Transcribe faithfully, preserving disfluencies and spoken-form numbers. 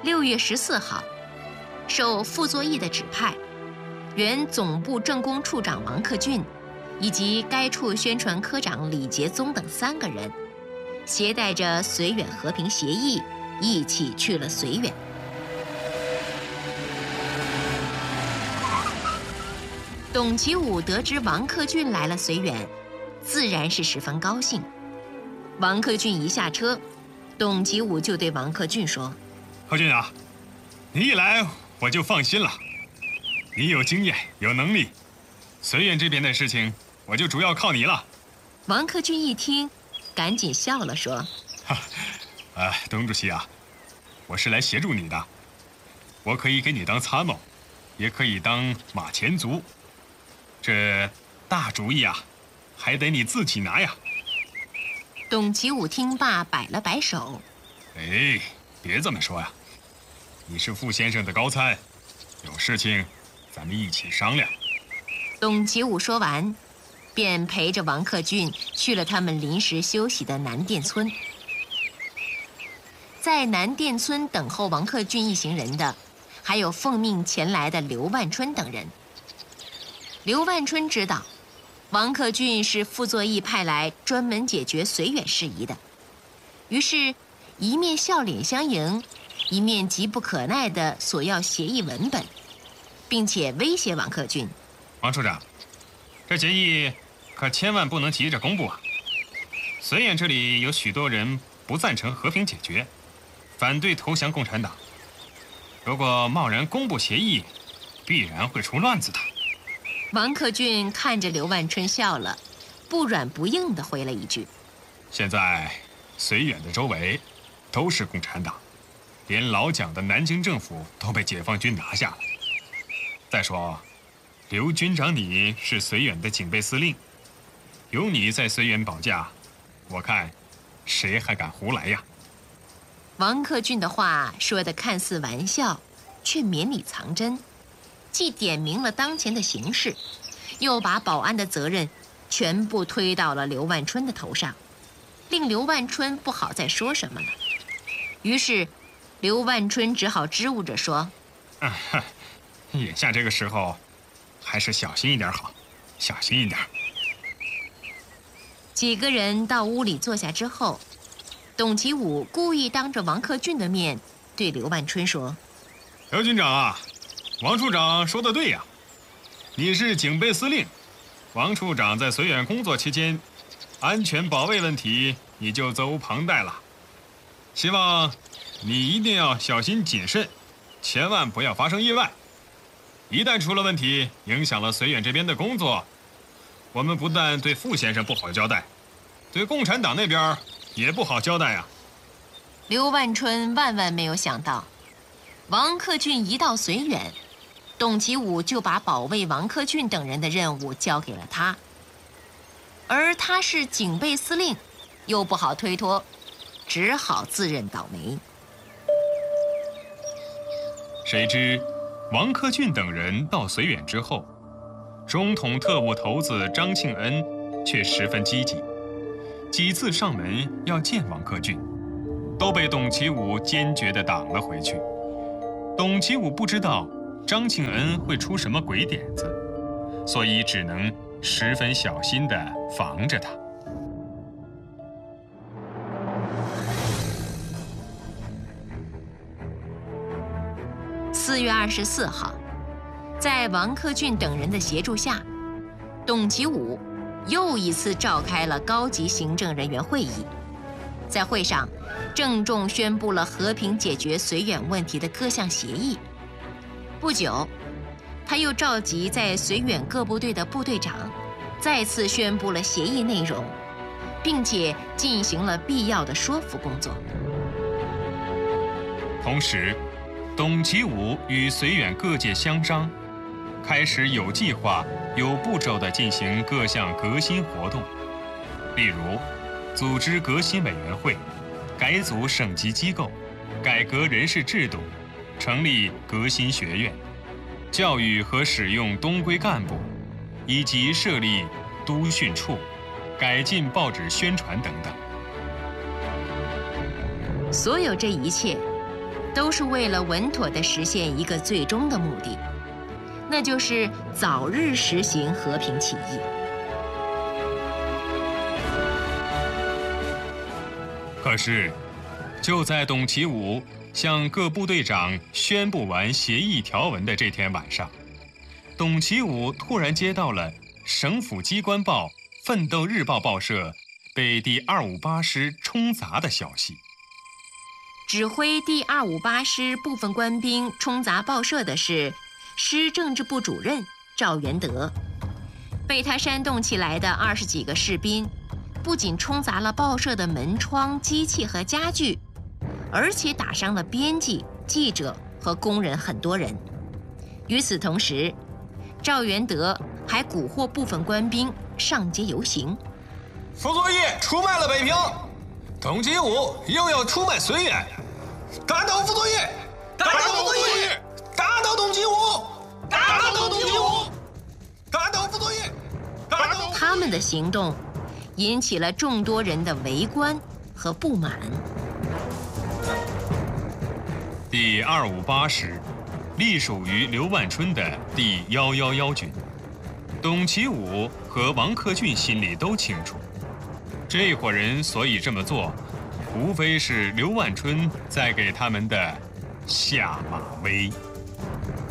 六月十四号，受傅作义的指派，原总部政工处长王克俊以及该处宣传科长李杰宗等三个人，携带着绥远和平协议，一起去了绥远。董其武得知王克俊来了绥远，自然是十分高兴。王克俊一下车，董其武就对王克俊说：“ 克俊啊，你一来我就放心了。你有经验，有能力，绥远这边的事情我就主要靠你了。” 王克俊一听，赶紧笑了，说：“ 哈，呃，董主席啊，我是来协助你的，我可以给你当参谋，也可以当马前卒。这大主意啊，还得你自己拿呀。” 董其武听罢，摆了摆手：“ 哎，别这么说呀，你是傅先生的高参，有事情咱们一起商量。” 董其武说完，便陪着王克俊去了他们临时休息的南店村。在南店村等候王克俊一行人的，还有奉命前来的刘万春等人。刘万春知道王克俊是傅作义派来专门解决绥远事宜的，于是一面笑脸相迎，一面急不可耐地索要协议文本，并且威胁王克俊：“ 王处长，这协议可千万不能急着公布啊！绥远这里有许多人不赞成和平解决，反对投降共产党。如果贸然公布协议，必然会出乱子的。” 王克俊看着刘万春笑了，不软不硬地回了一句：“ 现在绥远的周围都是共产党，连老蒋的南京政府都被解放军拿下了。再说，刘军长你是绥远的警备司令，有你在绥远保驾，我看谁还敢胡来呀？” 王克俊的话说得看似玩笑，却绵里藏针，既点明了当前的形势，又把保安的责任全部推到了刘万春的头上，令刘万春不好再说什么了。于是刘万春只好支吾着说：“ 啊，眼下这个时候还是小心一点好，小心一点。” 几个人到屋里坐下之后，董其武故意当着王克俊的面对刘万春说：“ 刘军长啊，王处长说的对呀，你是警备司令，王处长在绥远工作期间，安全保卫问题你就责无旁贷了。希望你一定要小心谨慎，千万不要发生意外。一旦出了问题，影响了绥远这边的工作，我们不但对傅先生不好交代，对共产党那边也不好交代啊。” 刘万春万万没有想到，王克俊一到绥远，董其武就把保卫王克俊等人的任务交给了他，而他是警备司令，又不好推脱，只好自认倒霉。 谁知王克俊等人到绥远之后，中统特务头子张庆恩却十分积极，几次上门要见王克俊，都被董其武坚决地挡了回去。董其武不知道张庆恩会出什么鬼点子，所以只能十分小心地防着他。 四月二十四号，在王克俊等人的协助下，董其武又一次召开了高级行政人员会议。在会上，郑重宣布了和平解决绥远问题的各项协议。不久，他又召集在绥远各部队的部队长，再次宣布了协议内容，并且进行了必要的说服工作。 同时，董其武与绥远各界相商，开始有计划、有步骤地进行各项革新活动，例如组织革新委员会，改组省级机构，改革人事制度，成立革新学院，教育和使用东归干部，以及设立督训处，改进报纸宣传等等。 所有这一切都是为了稳妥地实现一个最终的目的，那就是早日实行和平起义。 可是，就在董其武向各部队长宣布完协议条文的这天晚上，董其武突然接到了省府机关报《奋斗日报》报社被第二五八师冲砸的消息。 指挥第二五八师部分官兵冲砸报社的是师政治部主任赵元德。被他煽动起来的二十几个士兵，不仅冲砸了报社的门窗、机器和家具，而且打伤了编辑、记者和工人很多人。与此同时，赵元德还蛊惑部分官兵上街游行。 傅作义出卖了北平，董其武又要出卖绥远，打倒傅作义，打倒傅作义，打倒董其武，打倒董其武，打倒傅作义，打倒。 他们的行动引起了众多人的围观和不满。 第二五八师隶属于刘万春的第一一一军，董其武和王克俊心里都清楚，这伙人所以这么做，无非是刘万春在给他们的下马威。